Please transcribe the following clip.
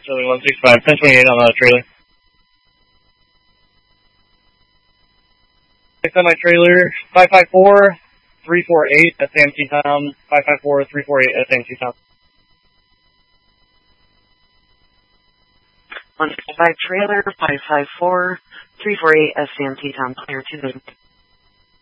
Charlie 165, 1028 on the trailer. Semi-trailer, 554-348 SAMC Tom, 554-348 SAMC Tom. 165 trailer, 554-348 SAMC Tom, clear to the